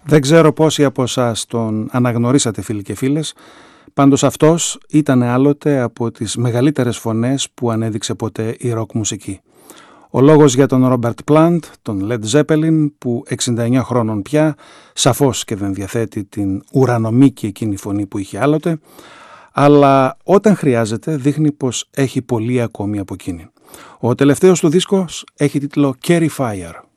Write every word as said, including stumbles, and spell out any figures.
Δεν ξέρω πόσοι από εσάς τον αναγνωρίσατε, φίλοι και φίλες, πάντως αυτός ήταν άλλοτε από τις μεγαλύτερες φωνές που ανέδειξε ποτέ η ροκ μουσική. Ο λόγος για τον Ρόμπερτ Πλάντ, τον Led Zeppelin, που εξήντα εννιά χρόνων πια, σαφώς και δεν διαθέτει την ουρανομίκη εκείνη φωνή που είχε άλλοτε, αλλά όταν χρειάζεται δείχνει πως έχει πολύ ακόμη από εκείνη. Ο τελευταίος του δίσκος έχει τίτλο Carry Fire.